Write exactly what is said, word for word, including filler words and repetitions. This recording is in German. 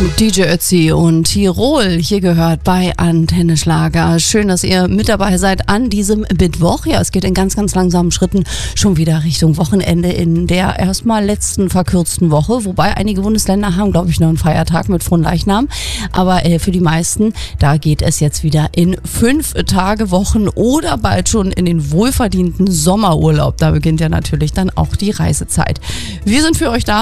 D J Ötzi und Tirol hier gehört bei Antenne Schlager. Schön, dass ihr mit dabei seid an diesem Mittwoch. Ja, es geht in ganz, ganz langsamen Schritten schon wieder Richtung Wochenende in der erstmal letzten verkürzten Woche. Wobei einige Bundesländer haben, glaube ich, noch einen Feiertag mit Fronleichnam. Aber äh, für die meisten, da geht es jetzt wieder in fünf Tage Wochen oder bald schon in den wohlverdienten Sommerurlaub. Da beginnt ja natürlich dann auch die Reisezeit. Wir sind für euch da.